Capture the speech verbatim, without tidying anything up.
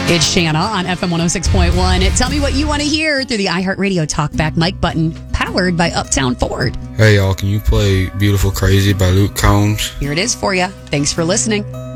It's Shanna on F M one oh six point one. Tell me what you want to hear through the iHeartRadio Talkback mic button, powered by Uptown Ford. Hey, y'all, can you play Beautiful Crazy by Luke Combs? Here it is for you. Thanks for listening.